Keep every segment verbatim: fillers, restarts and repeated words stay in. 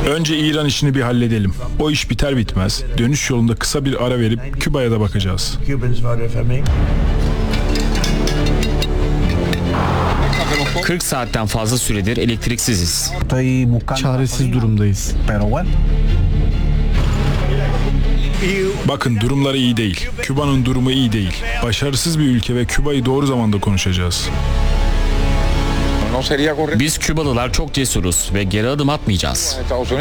Önce İran işini bir halledelim. O iş biter bitmez dönüş yolunda kısa bir ara verip Küba'ya da bakacağız. kırk saatten fazla süredir elektriksiziz. Çaresiz durumdayız. Bakın durumları iyi değil. Küba'nın durumu iyi değil. Başarısız bir ülke ve Küba'yı doğru zamanda konuşacağız. Biz Kübalılar çok cesuruz ve geri adım atmayacağız.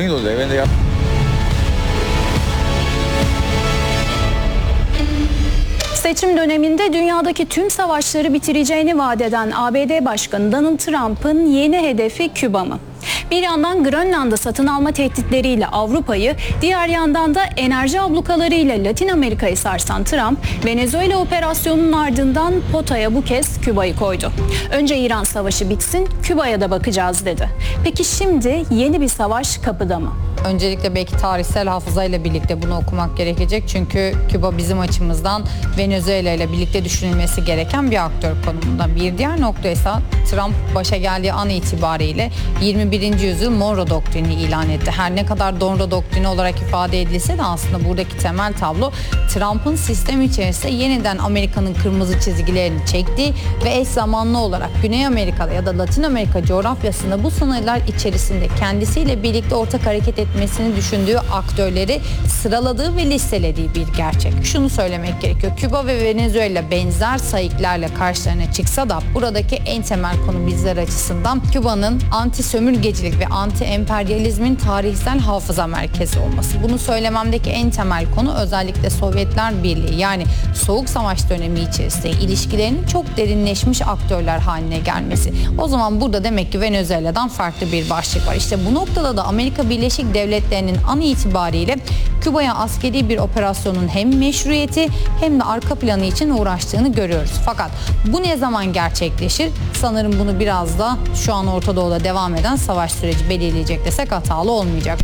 Seçim döneminde dünyadaki tüm savaşları bitireceğini vaat eden A B D Başkanı Donald Trump'ın yeni hedefi Küba mı? Bir yandan Grönland'ı satın alma tehditleriyle Avrupa'yı, diğer yandan da enerji ablukalarıyla Latin Amerika'yı sarsan Trump, Venezuela operasyonunun ardından potaya bu kez Küba'yı koydu. Önce İran savaşı bitsin, Küba'ya da bakacağız dedi. Peki şimdi yeni bir savaş kapıda mı? Öncelikle belki tarihsel hafızayla birlikte bunu okumak gerekecek. Çünkü Küba bizim açımızdan Venezuela ile birlikte düşünülmesi gereken bir aktör konumunda. Bir diğer nokta ise Trump başa geldiği an itibariyle yirmi birinci yüzyıl Monroe Doktrini ilan etti. Her ne kadar Monroe Doktrini olarak ifade edilse de aslında buradaki temel tablo Trump'ın sistem içerisinde yeniden Amerika'nın kırmızı çizgilerini çektiği ve eş zamanlı olarak Güney Amerika'da ya da Latin Amerika coğrafyasında bu sınırlar içerisinde kendisiyle birlikte ortak hareket etmesini düşündüğü aktörleri sıraladığı ve listelediği bir gerçek. Şunu söylemek gerekiyor. Küba ve Venezuela benzer sayıklarla karşılarına çıksa da buradaki en temel konu bizler açısından Küba'nın anti sömürgecilik ve anti emperyalizmin tarihsel hafıza merkezi olması. Bunu söylememdeki en temel konu özellikle Sovyetler Birliği yani Soğuk Savaş dönemi içerisinde ilişkilerinin çok derinleşmiş aktörler haline gelmesi. O zaman burada demek ki Venezuela'dan farklı bir başlık var. İşte bu noktada da Amerika Birleşik Devletleri'nin an itibariyle Küba'ya askeri bir operasyonun hem meşruiyeti hem de arka planı için uğraştığını görüyoruz. Fakat bu ne zaman gerçekleşir? Sanırım bunu biraz da şu an Orta Doğu'da devam eden savaş süreci belirleyecek desek hatalı olmayacak.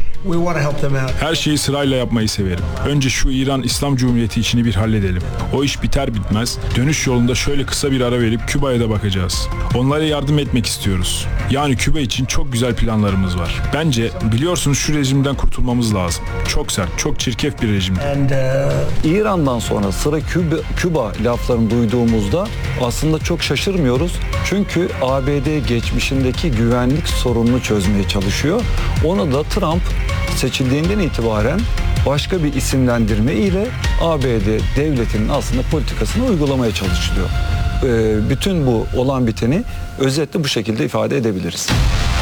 Her şeyi sırayla yapmayı severim. Önce şu İran İslam Cumhuriyeti işini bir halledelim. O iş biter bitmez dönüş yolunda şöyle kısa bir ara verip Küba'ya da bakacağız. Onlara yardım etmek istiyoruz. Yani Küba için çok güzel planlarımız var. Bence biliyorsunuz şu rejimden kurtulmamız lazım. Çok sert, çok çirkef bir rejimdi. İran'dan sonra sıra Küba, Küba laflarını duyduğumuzda aslında çok şaşırmıyoruz. Çünkü A B D geçmişindeki güvenlik sorununu çözmeye çalışıyor. Onu da Trump seçildiğinden itibaren başka bir isimlendirme ile A B D devletinin aslında politikasını uygulamaya çalışılıyor. Bütün bu olan biteni özetle bu şekilde ifade edebiliriz.